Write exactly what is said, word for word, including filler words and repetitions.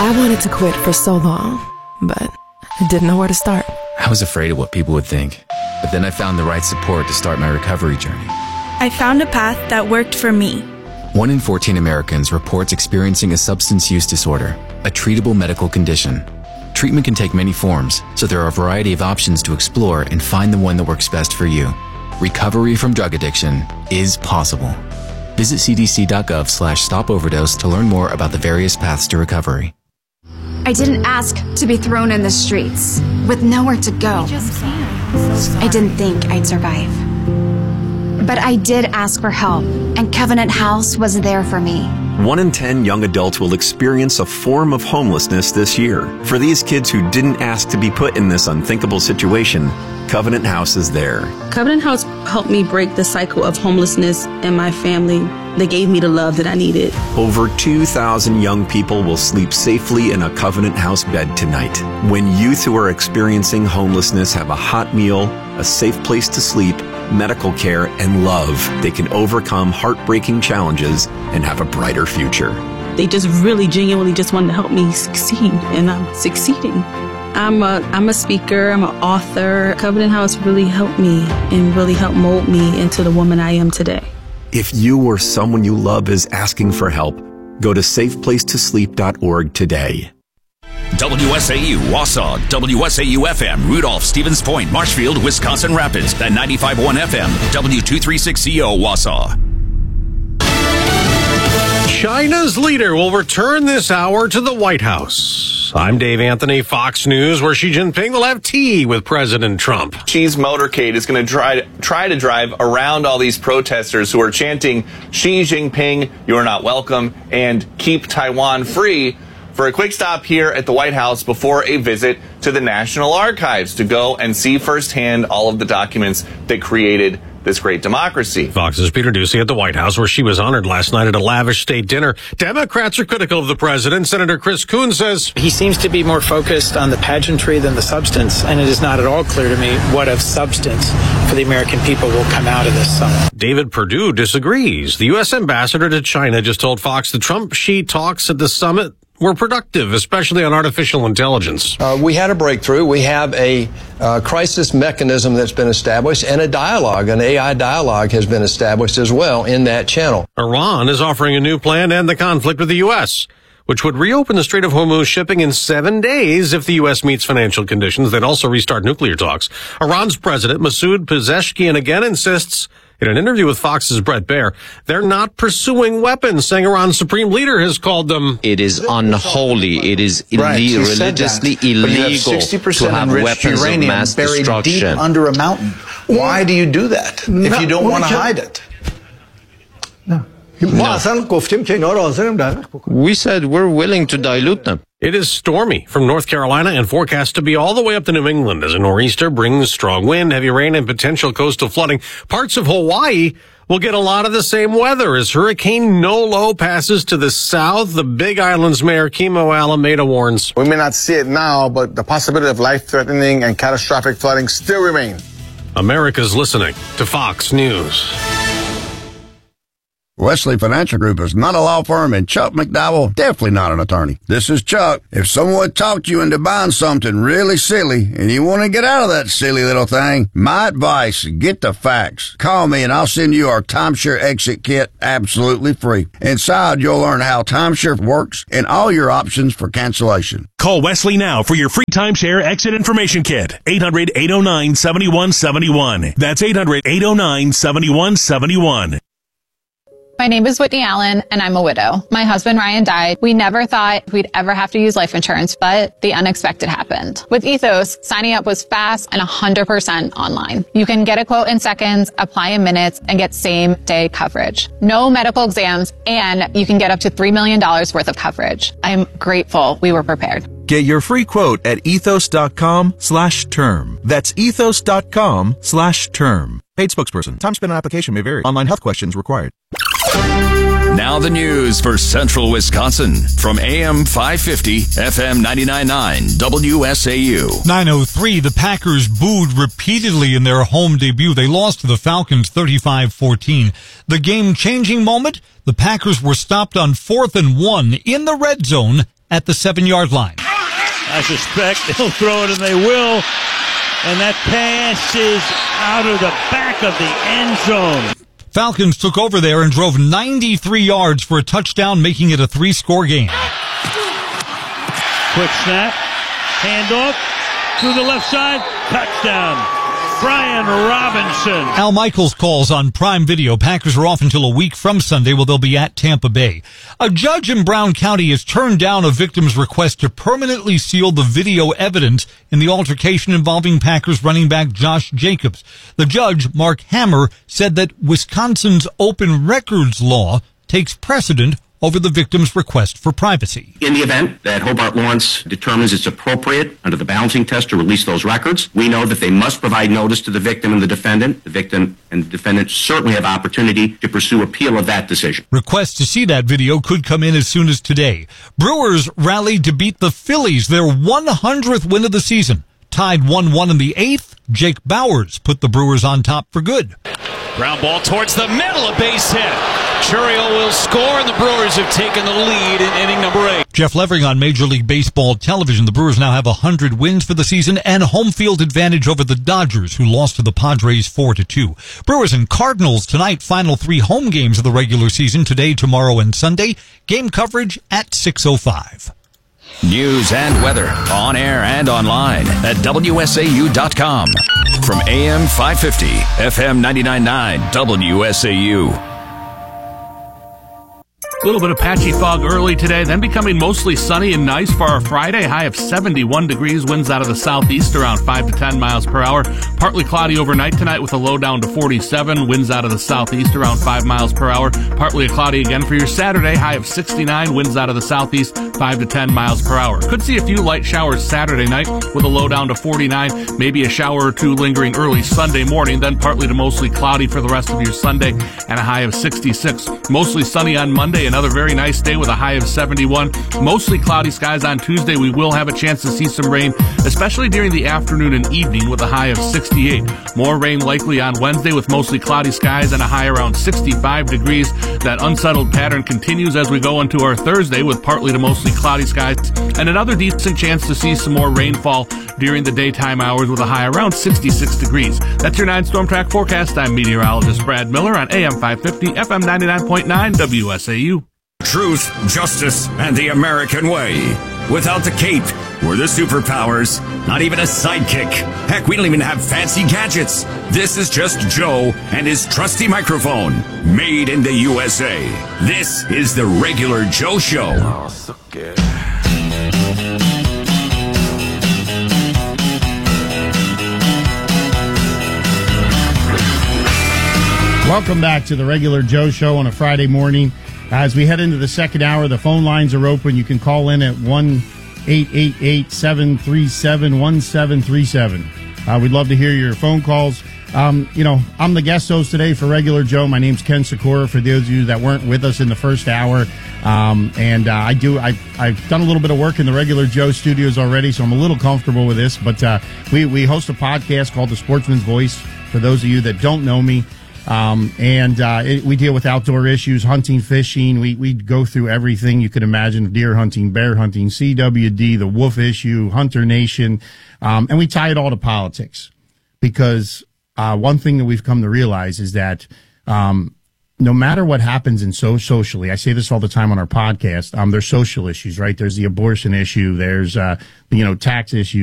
I wanted to quit for so long, but I didn't know where to start. I was afraid of what people would think, but then I found the right support to start my recovery journey. I found a path that worked for me. One in fourteen Americans reports experiencing a substance use disorder, a treatable medical condition. Treatment can take many forms, so there are a variety of options to explore and find the one that works best for you. Recovery from drug addiction is possible. Visit cdc.gov slash stop overdose to learn more about the various paths to recovery. I didn't ask to be thrown in the streets with nowhere to go. I didn't think I'd survive. But I did ask for help, and Covenant House was there for me. One in ten young adults will experience a form of homelessness this year. For these kids who didn't ask to be put in this unthinkable situation, Covenant House is there. Covenant House helped me break the cycle of homelessness in my family. They gave me the love that I needed. Over two thousand young people will sleep safely in a Covenant House bed tonight. When youth who are experiencing homelessness have a hot meal, a safe place to sleep, medical care, and love, they can overcome heartbreaking challenges and have a brighter future. They just really genuinely just wanted to help me succeed, and I'm succeeding. I'm a, I'm a speaker, I'm an author. Covenant House really helped me and really helped mold me into the woman I am today. If you or someone you love is asking for help, go to safe place to sleep dot org today. W S A U, Wausau, W S A U F M, Rudolph, Stevens Point, Marshfield, Wisconsin Rapids, and ninety-five point one F M, W two thirty-six C O, Wausau. China's leader will return this hour to the White House. I'm Dave Anthony, Fox News, where Xi Jinping will have tea with President Trump. Xi's motorcade is going to try to try to drive around all these protesters who are chanting Xi Jinping, you're not welcome, and keep Taiwan free, for a quick stop here at the White House before a visit to the National Archives to go and see firsthand all of the documents that created this great democracy. Fox's Peter Doocy at the White House, where she was honored last night at a lavish state dinner. Democrats are critical of the president. Senator Chris Coons says he seems to be more focused on the pageantry than the substance, and it is not at all clear to me what of substance for the American people will come out of this summit. David Perdue disagrees. The U S ambassador to China just told Fox the Trump-Xi talks at the summit were productive, especially on artificial intelligence. Uh, we had a breakthrough. We have a uh, crisis mechanism that's been established, and a dialogue, an A I dialogue has been established as well in that channel. Iran is offering a new plan to end the conflict with the U S, which would reopen the Strait of Hormuz shipping in seven days if the U S meets financial conditions. They'd also restart nuclear talks. Iran's president, Masoud Pezeshkian, again insists in an interview with Fox's Bret Baier, they're not pursuing weapons, saying Iran's supreme leader has called them. It is unholy. It is right, ille- religiously illegal to have weapons of mass buried destruction. Deep under a mountain. Why do you do that No, if you don't want to hide it? No. We said we're willing to dilute them. It is stormy from North Carolina and forecast to be all the way up to New England as a nor'easter brings strong wind, heavy rain, and potential coastal flooding. Parts of Hawaii will get a lot of the same weather as Hurricane Nolo passes to the south. The Big Island's Mayor Kimo Alameda warns. We may not see it now, but the possibility of life-threatening and catastrophic flooding still remain. America's listening to Fox News. Wesley Financial Group is not a law firm, and Chuck McDowell, definitely not an attorney. This is Chuck. If someone talked you into buying something really silly and you want to get out of that silly little thing, my advice, get the facts. Call me and I'll send you our timeshare exit kit absolutely free. Inside, you'll learn how timeshare works and all your options for cancellation. Call Wesley now for your free timeshare exit information kit. eight hundred, eight oh nine, seven one seven one. That's eight hundred, eight oh nine, seven one seven one. My name is Whitney Allen, and I'm a widow. My husband, Ryan, died. We never thought we'd ever have to use life insurance, but the unexpected happened. With Ethos, signing up was fast and one hundred percent online. You can get a quote in seconds, apply in minutes, and get same-day coverage. No medical exams, and you can get up to three million dollars worth of coverage. I'm grateful we were prepared. Get your free quote at ethos.com slash term. That's ethos.com slash term. Paid spokesperson. Time spent on application may vary. Online health questions required. Now the news for Central Wisconsin from A M five fifty, F M ninety-nine point nine, W S A U. nine oh three, the Packers booed repeatedly in their home debut. They lost to the Falcons thirty-five fourteen. The game-changing moment, the Packers were stopped on fourth and one in the red zone at the seven-yard line. I suspect they'll throw it, and they will. And that pass is out of the back of the end zone. Falcons took over there and drove ninety-three yards for a touchdown, making it a three-score game. Quick snap, handoff to the left side, touchdown. Brian Robinson. Al Michaels calls on Prime Video. Packers are off until a week from Sunday, where they'll be at Tampa Bay. A judge in Brown County has turned down a victim's request to permanently seal the video evidence in the altercation involving Packers running back Josh Jacobs. The judge, Mark Hammer, said that Wisconsin's open records law takes precedent over the victim's request for privacy. In the event that Hobart Lawrence determines it's appropriate under the balancing test to release those records, we know that they must provide notice to the victim and the defendant. The victim and the defendant certainly have opportunity to pursue appeal of that decision. Requests to see that video could come in as soon as today. Brewers rallied to beat the Phillies, their one hundredth win of the season. Tied one one in the eighth, Jake Bowers put the Brewers on top for good. Ground ball towards the middle, a base hit. Churio will score, and the Brewers have taken the lead in inning number eight. Jeff Levering on Major League Baseball television. The Brewers now have one hundred wins for the season and home field advantage over the Dodgers, who lost to the Padres four to two. Brewers and Cardinals tonight, final three home games of the regular season, today, tomorrow, and Sunday. Game coverage at six oh five. News and weather on air and online at W S A U dot com. From A M five fifty, F M ninety-nine point nine, W S A U. A little bit of patchy fog early today, then becoming mostly sunny and nice for our Friday. High of seventy-one degrees, winds out of the southeast around five to ten miles per hour. Partly cloudy overnight tonight with a low down to forty-seven. Winds out of the southeast around five miles per hour. Partly cloudy again for your Saturday. High of sixty-nine, winds out of the southeast five to ten miles per hour. Could see a few light showers Saturday night with a low down to forty-nine. Maybe a shower or two lingering early Sunday morning. Then partly to mostly cloudy for the rest of your Sunday and a high of sixty-six. Mostly sunny on Monday. Another very nice day with a high of seventy-one. Mostly cloudy skies on Tuesday. We will have a chance to see some rain, especially during the afternoon and evening with a high of sixty-eight. More rain likely on Wednesday with mostly cloudy skies and a high around sixty-five degrees. That unsettled pattern continues as we go into our Thursday with partly to mostly cloudy skies and another decent chance to see some more rainfall during the daytime hours with a high around sixty-six degrees. That's your nine Storm Track forecast. I'm meteorologist Brad Miller on A M five fifty, F M ninety-nine point nine, W S A U. Truth, justice, and the American way. Without the cape or the superpowers, not even a sidekick. Heck, we don't even have fancy gadgets. This is just Joe and his trusty microphone, made in the U S A. This is the Regular Joe Show. Oh, so good. Welcome back to the Regular Joe Show on a Friday morning. As we head into the second hour, the phone lines are open. You can call in at one eight eight eight, seven three seven, one seven three seven. Uh, we'd love to hear your phone calls. Um, you know, I'm the guest host today for Regular Joe. My name's Ken Sikora, for those of you that weren't with us in the first hour. Um, and uh, I do, I, I've done a little bit of work in the Regular Joe studios already, so I'm a little comfortable with this. But uh, we, we host a podcast called The Sportsman's Voice, for those of you that don't know me. Um, and, uh, it, we deal with outdoor issues, hunting, fishing. We, we go through everything you could imagine: deer hunting, bear hunting, C W D, the wolf issue, Hunter Nation. Um, and we tie it all to politics because, uh, one thing that we've come to realize is that, um, no matter what happens in so socially, I say this all the time on our podcast, um, there's social issues, right? There's the abortion issue. There's, uh, you know, tax issues.